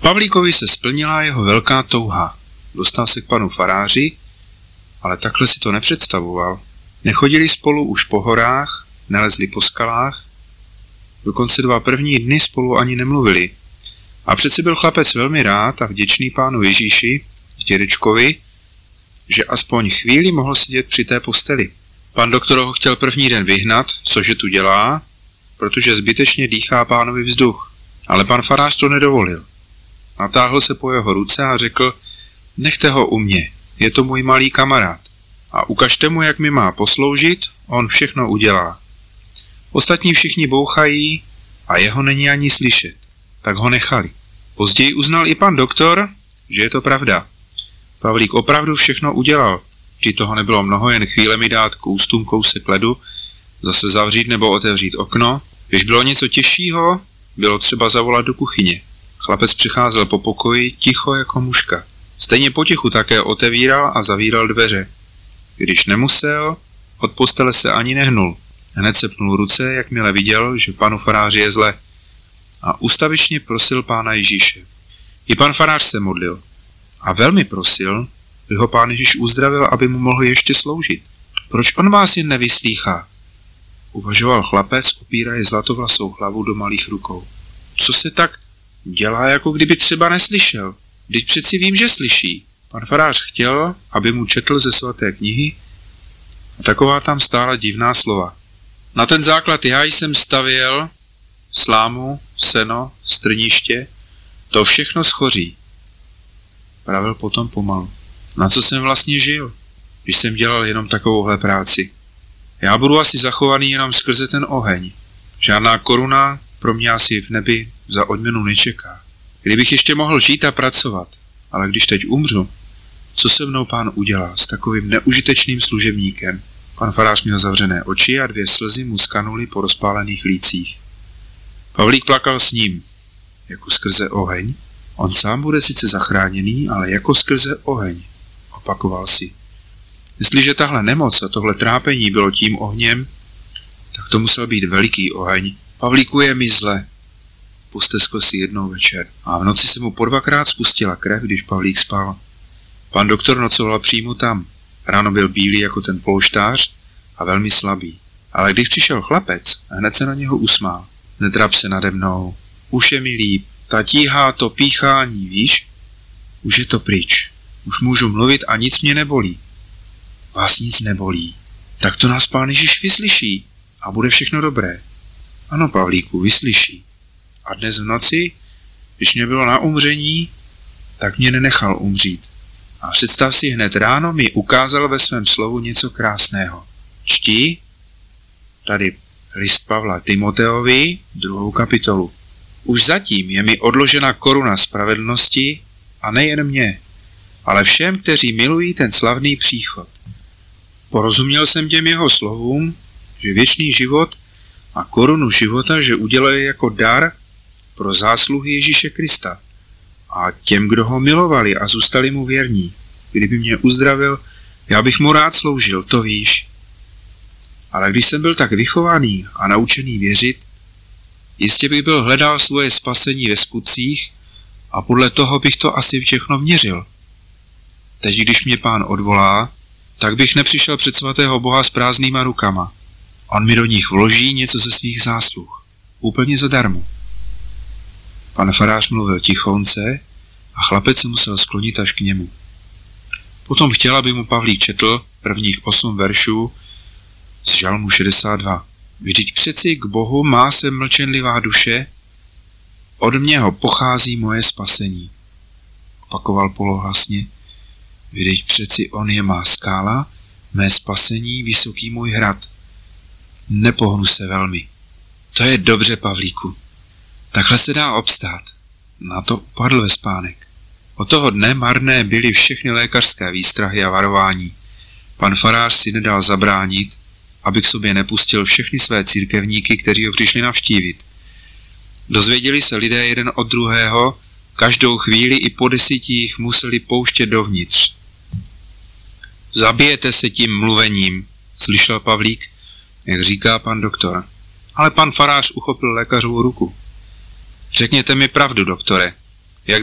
Pavlíkovi se splnila jeho velká touha. Dostal se k panu faráři, ale takhle si to nepředstavoval. Nechodili spolu už po horách, nelezli po skalách, dokonce 2 první dny spolu ani nemluvili. A přeci byl chlapec velmi rád a vděčný pánu Ježíši, dědečkovi, že aspoň chvíli mohl sedět při té posteli. Pan doktor ho chtěl první den vyhnat, cože tu dělá, protože zbytečně dýchá pánovi vzduch. Ale pan farář to nedovolil. Natáhl se po jeho ruce a řekl, nechte ho u mě, je to můj malý kamarád. A ukažte mu, jak mi má posloužit, on všechno udělá. Ostatní všichni bouchají a jeho není ani slyšet. Tak ho nechali. Později uznal i pan doktor, že je to pravda. Pavlík opravdu všechno udělal. Vždy toho nebylo mnoho, jen chvíle mi dát k ústům kousek ledu, zase zavřít nebo otevřít okno. Když bylo něco těžšího, bylo třeba zavolat do kuchyně. Chlapec přicházel po pokoji ticho jako muška. Stejně potichu také otevíral a zavíral dveře. Když nemusel, od postele se ani nehnul. Hned se pnul ruce, jakmile viděl, že panu faráři je zle. A ustavičně prosil pána Ježíše. I pan farář se modlil. A velmi prosil, by ho pán Ježíš uzdravil, aby mu mohl ještě sloužit. Proč on vás jen nevyslýchá? Uvažoval chlapec, opíraje zlatovlasou hlavu do malých rukou. Co se tak dělá, jako kdyby třeba neslyšel? Vždyť přeci vím, že slyší. Pan farář chtěl, aby mu četl ze svaté knihy a taková tam stála divná slova. Na ten základ já jsem stavěl slámu, seno, strniště, to všechno schoří. Pravil potom pomalu. Na co jsem vlastně žil, když jsem dělal jenom takovouhle práci? Já budu asi zachovaný jenom skrze ten oheň. Žádná koruna pro mě asi v nebi za odměnu nečeká. Kdybych ještě mohl žít a pracovat, ale když teď umřu, co se mnou pán udělá s takovým neužitečným služebníkem? Pan farář měl zavřené oči a 2 slzy mu skanuly po rozpálených lících. Pavlík plakal s ním, jako skrze oheň. On sám bude sice zachráněný, ale jako skrze oheň, opakoval si. Jestliže tahle nemoc a tohle trápení bylo tím ohněm, tak to musel být veliký oheň. Pavlíku, je mi zle, posteskl si jednou večer. A v noci se mu po 2krát spustila krev, když Pavlík spal. Pan doktor nocoval přímo tam. Ráno byl bílý jako ten polštář a velmi slabý. Ale když přišel chlapec, hned se na něho usmál. Netrap se nade mnou, už je mi líp. Ta tíha, to píchání, víš? Už je to pryč. Už můžu mluvit a nic mě nebolí. Vás nic nebolí. Tak to nás pán Ježíš vyslyší a bude všechno dobré. Ano, Pavlíku, vyslyší. A dnes v noci, když mě bylo na umření, tak mě nenechal umřít. A představ si, hned ráno mi ukázal ve svém slovu něco krásného. Čti, tady list Pavla Timoteovi, 2. kapitolu. Už zatím je mi odložena koruna spravedlnosti a nejen mě, ale všem, kteří milují ten slavný příchod. Porozuměl jsem těm jeho slovům, že věčný život a korunu života, že udělají jako dar pro zásluhy Ježíše Krista. A těm, kdo ho milovali a zůstali mu věrní. Kdyby mě uzdravil, já bych mu rád sloužil, to víš. Ale když jsem byl tak vychovaný a naučený věřit, jistě bych byl hledal svoje spasení ve skutcích a podle toho bych to asi všechno měřil. Teď, když mě pán odvolá, tak bych nepřišel před svatého Boha s prázdnýma rukama. On mi do nich vloží něco ze svých zásluh. Úplně zadarmo. Pan farář mluvil tichonce a chlapec se musel sklonit až k němu. Potom chtěl, aby mu Pavlík četl prvních 8 veršů z Žalmu 62. Vždyť přeci k Bohu má se mlčenlivá duše, od něho pochází moje spasení. Opakoval polohlasně. Vždyť přeci on je má skála, mé spasení, vysoký můj hrad. Nepohnu se velmi. To je dobře, Pavlíku. Takhle se dá obstát. Na to upadl ve spánek. Od toho dne marné byly všechny lékařské výstrahy a varování. Pan farář si nedal zabránit, aby k sobě nepustil všechny své církevníky, kteří ho přišli navštívit. Dozvěděli se lidé jeden od druhého, každou chvíli i po 10 jich museli pouštět dovnitř. Zabijete se tím mluvením, slyšel Pavlík, jak říká pan doktor. Ale pan farář uchopil lékařovu ruku. Řekněte mi pravdu, doktore.